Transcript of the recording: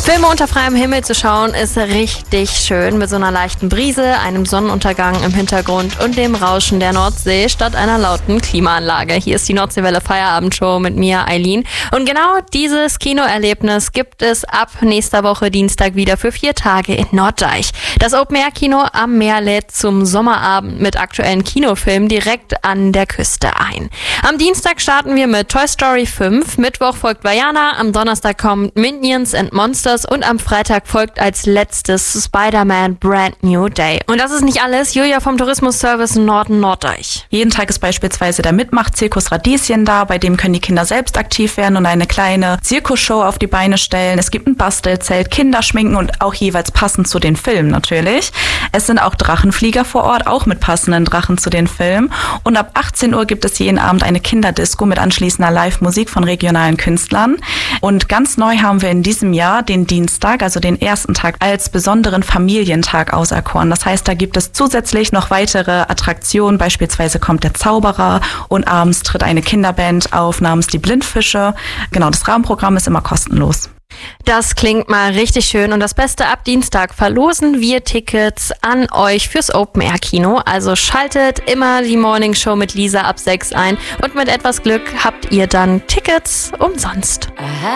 Filme unter freiem Himmel zu schauen ist richtig schön mit so einer leichten Brise, einem Sonnenuntergang im Hintergrund und dem Rauschen der Nordsee statt einer lauten Klimaanlage. Hier ist die Nordseewelle Feierabendshow mit mir, Eileen. Und genau dieses Kinoerlebnis gibt es ab nächster Woche Dienstag wieder für 4 Tage in Norddeich. Das Open-Air-Kino am Meer lädt zum Sommerabend mit aktuellen Kinofilmen direkt an der Küste ein. Am Dienstag starten wir mit Toy Story 5, Mittwoch folgt Vaiana, am Donnerstag kommt Minions and Monsters und am Freitag folgt als letztes Spider-Man Brand New Day. Und das ist nicht alles. Julia vom Tourismusservice Norden Norddeich. Jeden Tag ist beispielsweise der Mitmach-Zirkus Radieschen da, bei dem können die Kinder selbst aktiv werden und eine kleine Zirkusshow auf die Beine stellen. Es gibt ein Bastelzelt, Kinderschminken und auch jeweils passend zu den Filmen natürlich. Es sind auch Drachenflieger vor Ort, auch mit passenden Drachen zu den Filmen. Und ab 18 Uhr gibt es jeden Abend eine Kinderdisco mit anschließender Live-Musik von regionalen Künstlern. Und ganz neu haben wir in diesem Jahr den Dienstag, also den ersten Tag, als besonderen Familientag auserkoren. Das heißt, da gibt es zusätzlich noch weitere Attraktionen. Beispielsweise kommt der Zauberer und abends tritt eine Kinderband auf namens die Blindfische. Genau, das Rahmenprogramm ist immer kostenlos. Das klingt mal richtig schön und das Beste, ab Dienstag verlosen wir Tickets an euch fürs Open-Air-Kino. Also schaltet immer die Morning Show mit Lisa ab 6 ein und mit etwas Glück habt ihr dann Tickets umsonst.